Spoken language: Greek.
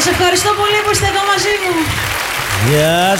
Σας ευχαριστώ πολύ που είστε εδώ μαζί μου. Γεια